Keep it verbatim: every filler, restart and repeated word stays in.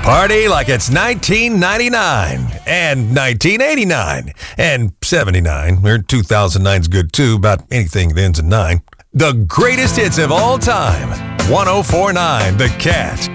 Party like it's nineteen ninety-nine and nineteen eighty-nine and seventy-nine. Or two thousand nine's good too, about anything that ends in nine. The greatest hits of all time. ten forty-nine The Cat.